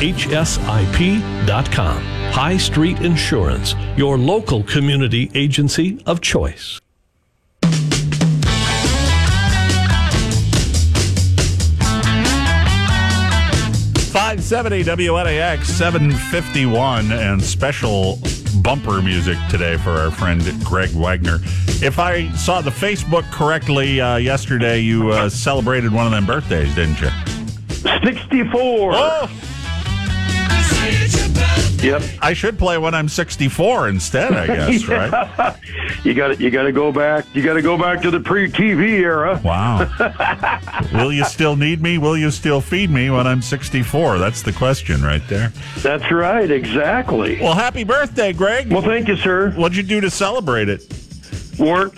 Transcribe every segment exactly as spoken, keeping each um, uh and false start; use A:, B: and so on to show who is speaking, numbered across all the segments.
A: H S I P dot com. High Street Insurance, your local community agency of choice.
B: five seventy W N A X, seven fifty-one, and special bumper music today for our friend Greg Wagner. If I saw the Facebook correctly, uh, yesterday you uh, celebrated one of them birthdays, didn't you?
C: sixty-four.
B: Oh!
C: Yep.
B: I should play when I'm sixty-four instead, I guess,
C: yeah.
B: right?
C: You got to you got to go back. You got to go back to the pre-T V era.
B: Wow. Will you still need me? Will you still feed me when I'm sixty-four? That's the question right there.
C: That's right. Exactly.
B: Well, happy birthday, Greg.
C: Well, thank you, sir.
B: What'd you do to celebrate it?
C: Worked.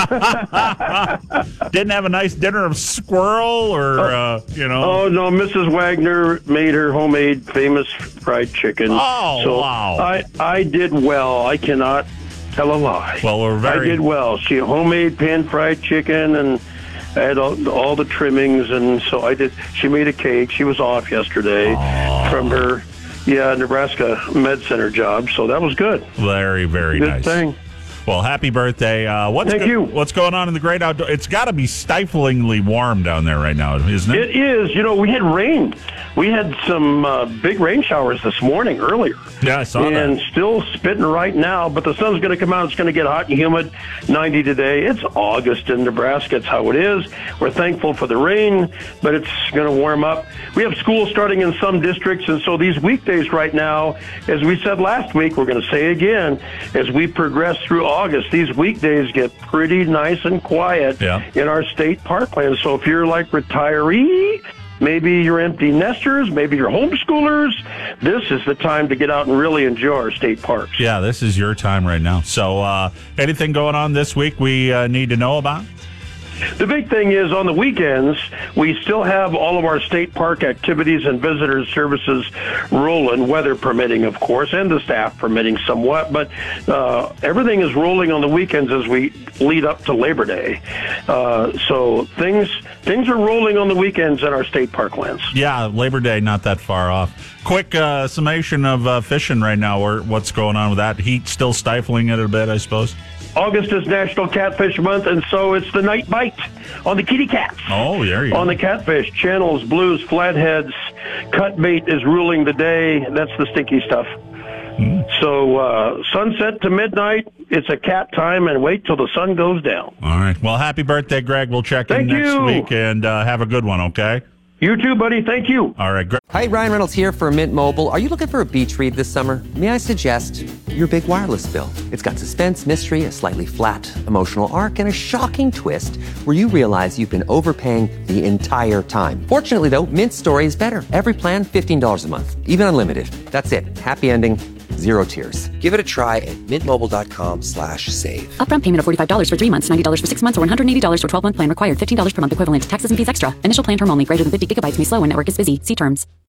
B: Didn't have a nice dinner of squirrel or, uh, you know.
C: Oh, no. Missus Wagner made her homemade famous fried chicken.
B: Oh,
C: so
B: wow.
C: I, I did well. I cannot tell a lie.
B: Well, we're very...
C: I did well. She homemade pan-fried chicken, and I had all, all the trimmings, and so I did. She made a cake. She was off yesterday
B: oh.
C: from her, yeah, Nebraska Med Center job, so that was good.
B: Very, very
C: good
B: nice.
C: Good thing.
B: Well, happy birthday. Uh, what's
C: Thank
B: go-
C: you.
B: What's going on in the great outdoor? It's got to be stiflingly warm down there right now, isn't it?
C: It is. You know, we had rain. We had some uh, big rain showers this morning earlier.
B: Yeah, I saw
C: and
B: that.
C: And still spitting right now, but the sun's going to come out. It's going to get hot and humid, ninety today. It's August in Nebraska. It's how it is. We're thankful for the rain, but it's going to warm up. We have school starting in some districts, and so these weekdays right now, as we said last week, we're going to say again, as we progress through August, these weekdays get pretty nice and quiet
B: yeah.
C: in our state parklands. So if you're like retiree, maybe you're empty nesters, maybe you're homeschoolers, this is the time to get out and really enjoy our state parks.
B: Yeah, this is your time right now. So uh, anything going on this week we uh, need to know about?
C: The big thing is on the weekends, we still have all of our state park activities and visitor services rolling, weather permitting, of course, and the staff permitting somewhat. But uh, everything is rolling on the weekends as we lead up to Labor Day. Uh, so things things are rolling on the weekends in our state parklands.
B: Yeah, Labor Day not that far off. Quick uh, summation of uh, fishing right now. Or what's going on with that? Heat still stifling it a bit, I suppose?
C: August is National Catfish Month, and so it's the night bite on the kitty cats.
B: Oh, there you go.
C: On the catfish, channels, blues, flatheads, cut bait is ruling the day. That's the stinky stuff. Mm. So uh, sunset to midnight, it's a cat time, and wait till the sun goes down.
B: All right. Well, happy birthday, Greg. We'll check
C: Thank
B: in next
C: you.
B: week, and uh, have a good one, okay?
C: You too, buddy. Thank you.
B: All right, Greg.
D: Hi, Ryan Reynolds here for Mint Mobile. Are you looking for a beach read this summer? May I suggest your big wireless bill? It's got suspense, mystery, a slightly flat emotional arc, and a shocking twist where you realize you've been overpaying the entire time. Fortunately, though, Mint's story is better. Every plan, fifteen dollars a month, even unlimited. That's it. Happy ending. Zero tears. Give it a try at mintmobile.com slash save.
E: Upfront payment of forty-five dollars for three months, ninety dollars for six months, or one hundred eighty dollars for twelve-month plan required. fifteen dollars per month equivalent. Taxes and fees extra. Initial plan term only. Greater than fifty gigabytes may slow when network is busy. See terms.